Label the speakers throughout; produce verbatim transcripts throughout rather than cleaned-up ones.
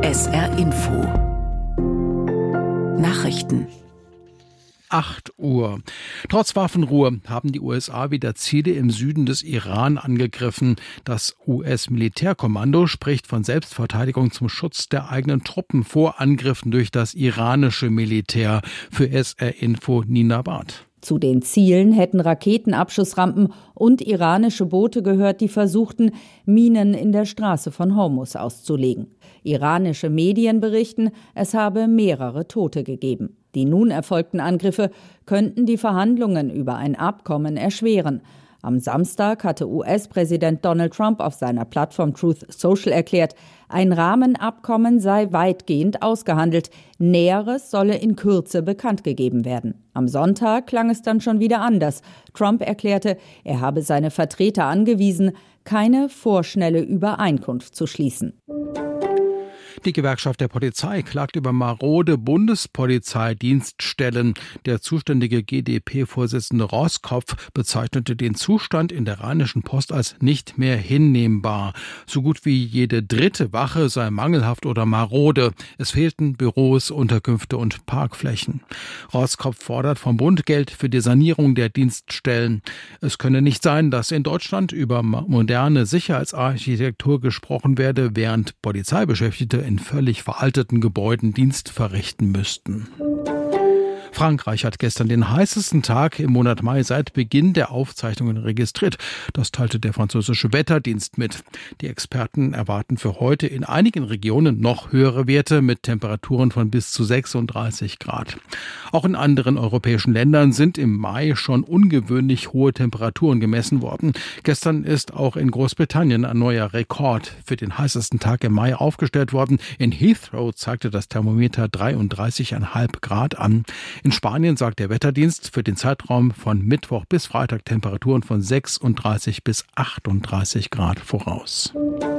Speaker 1: S R Info Nachrichten.
Speaker 2: acht Uhr. Trotz Waffenruhe haben die U S A wieder Ziele im Süden des Iran angegriffen. Das U S-Militärkommando spricht von Selbstverteidigung zum Schutz der eigenen Truppen vor Angriffen durch das iranische Militär. Für S R Info Nina Barth.
Speaker 3: Zu den Zielen hätten Raketenabschussrampen und iranische Boote gehört, die versuchten, Minen in der Straße von Hormuz auszulegen. Iranische Medien berichten, es habe mehrere Tote gegeben. Die nun erfolgten Angriffe könnten die Verhandlungen über ein Abkommen erschweren. Am Samstag hatte U S-Präsident Donald Trump auf seiner Plattform Truth Social erklärt, ein Rahmenabkommen sei weitgehend ausgehandelt. Näheres solle in Kürze bekannt gegeben werden. Am Sonntag klang es dann schon wieder anders. Trump erklärte, er habe seine Vertreter angewiesen, keine vorschnelle Übereinkunft zu schließen.
Speaker 2: Die Gewerkschaft der Polizei klagt über marode Bundespolizeidienststellen. Der zuständige G D P-Vorsitzende Roskopf bezeichnete den Zustand in der Rheinischen Post als nicht mehr hinnehmbar. So gut wie jede dritte Wache sei mangelhaft oder marode. Es fehlten Büros, Unterkünfte und Parkflächen. Roskopf fordert vom Bund Geld für die Sanierung der Dienststellen. Es könne nicht sein, dass in Deutschland über moderne Sicherheitsarchitektur gesprochen werde, während Polizeibeschäftigte in völlig veralteten Gebäuden Dienst verrichten müssten. Frankreich hat gestern den heißesten Tag im Monat Mai seit Beginn der Aufzeichnungen registriert. Das teilte der französische Wetterdienst mit. Die Experten erwarten für heute in einigen Regionen noch höhere Werte mit Temperaturen von bis zu sechsunddreißig Grad. Auch in anderen europäischen Ländern sind im Mai schon ungewöhnlich hohe Temperaturen gemessen worden. Gestern ist auch in Großbritannien ein neuer Rekord für den heißesten Tag im Mai aufgestellt worden. In Heathrow zeigte das Thermometer dreiunddreißig Komma fünf Grad an. In Spanien sagt der Wetterdienst für den Zeitraum von Mittwoch bis Freitag Temperaturen von sechsunddreißig bis achtunddreißig Grad voraus.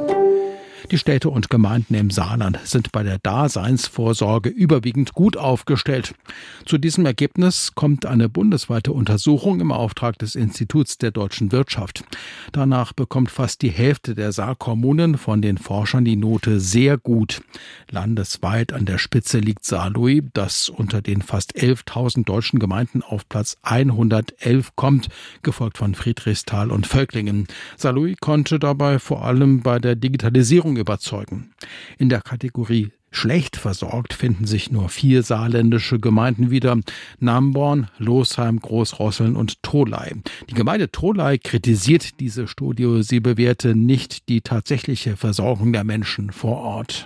Speaker 2: Die Städte und Gemeinden im Saarland sind bei der Daseinsvorsorge überwiegend gut aufgestellt. Zu diesem Ergebnis kommt eine bundesweite Untersuchung im Auftrag des Instituts der deutschen Wirtschaft. Danach bekommt fast die Hälfte der Saarkommunen von den Forschern die Note sehr gut. Landesweit an der Spitze liegt Saarlouis, das unter den fast elftausend deutschen Gemeinden auf Platz hundertelf kommt, gefolgt von Friedrichsthal und Völklingen. Saarlouis konnte dabei vor allem bei der Digitalisierung überzeugen. In der Kategorie schlecht versorgt finden sich nur vier saarländische Gemeinden wieder: Namborn, Losheim, Großrosseln und Tholey. Die Gemeinde Tholey kritisiert diese Studie, sie bewerte nicht die tatsächliche Versorgung der Menschen vor Ort.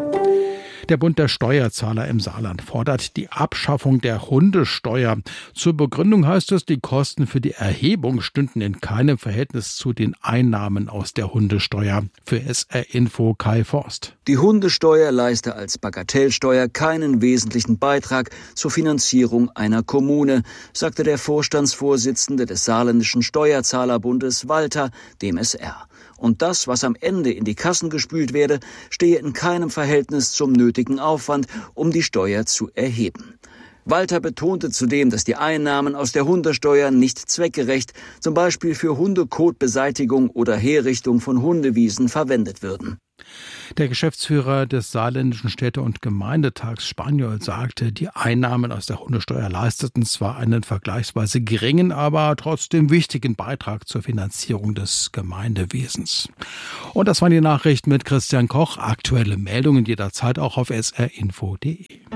Speaker 2: Der Bund der Steuerzahler im Saarland fordert die Abschaffung der Hundesteuer. Zur Begründung heißt es, die Kosten für die Erhebung stünden in keinem Verhältnis zu den Einnahmen aus der Hundesteuer. Für S R Info Kai Forst.
Speaker 4: Die Hundesteuer leiste als Bagatellsteuer keinen wesentlichen Beitrag zur Finanzierung einer Kommune, sagte der Vorstandsvorsitzende des Saarländischen Steuerzahlerbundes Walter dem S R. Und das, was am Ende in die Kassen gespült werde, stehe in keinem Verhältnis zum nötigen Aufwand, um die Steuer zu erheben. Walter betonte zudem, dass die Einnahmen aus der Hundesteuer nicht zweckgerecht, zum Beispiel für Hundekotbeseitigung oder Herrichtung von Hundewiesen, verwendet würden.
Speaker 2: Der Geschäftsführer des Saarländischen Städte- und Gemeindetags Spaniol sagte, die Einnahmen aus der Hundesteuer leisteten zwar einen vergleichsweise geringen, aber trotzdem wichtigen Beitrag zur Finanzierung des Gemeindewesens. Und das waren die Nachrichten mit Christian Koch. Aktuelle Meldungen jederzeit auch auf s r info punkt d e.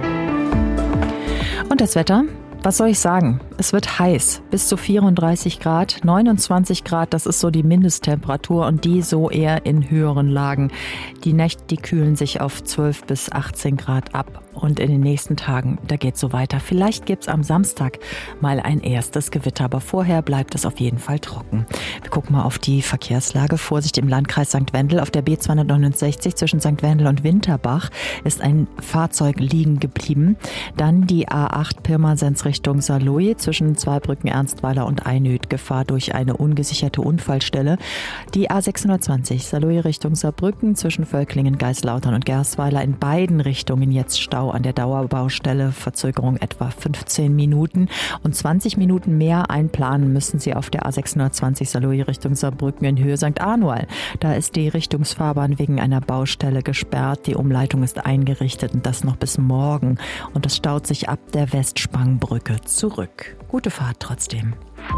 Speaker 5: Und das Wetter? Was soll ich sagen? Es wird heiß, bis zu vierunddreißig Grad, neunundzwanzig Grad, das ist so die Mindesttemperatur und die so eher in höheren Lagen. Die Nächte, die kühlen sich auf zwölf bis achtzehn Grad ab und in den nächsten Tagen, da geht's so weiter. Vielleicht gibt's am Samstag mal ein erstes Gewitter, aber vorher bleibt es auf jeden Fall trocken. Wir gucken mal auf die Verkehrslage. Vorsicht im Landkreis Sankt Wendel. Auf der B zweihundertneunundsechzig zwischen Sankt Wendel und Winterbach ist ein Fahrzeug liegen geblieben. Dann die A acht Pirmasens Richtung Saarlouis zwischen Zweibrücken, Ernstweiler und Einöd Gefahr durch eine ungesicherte Unfallstelle. Die A sechshundertzwanzig Saarlouis Richtung Saarbrücken zwischen Völklingen, Geislautern und Gersweiler in beiden Richtungen jetzt Stau an der Dauerbaustelle. Verzögerung etwa fünfzehn Minuten und zwanzig Minuten mehr einplanen müssen Sie auf der A sechshundertzwanzig Saarlouis Richtung Saarbrücken in Höhe Sankt Anual. Da ist die Richtungsfahrbahn wegen einer Baustelle gesperrt. Die Umleitung ist eingerichtet und das noch bis morgen. Und es staut sich ab der Westspangbrücke zurück. Gute Fahrt trotzdem.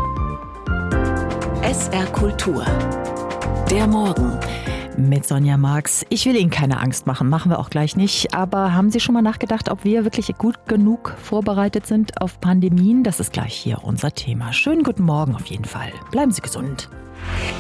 Speaker 1: S R Kultur. Der Morgen.
Speaker 5: Mit Sonja Marx. Ich will Ihnen keine Angst machen, machen wir auch gleich nicht. Aber haben Sie schon mal nachgedacht, ob wir wirklich gut genug vorbereitet sind auf Pandemien? Das ist gleich hier unser Thema. Schönen guten Morgen auf jeden Fall. Bleiben Sie gesund.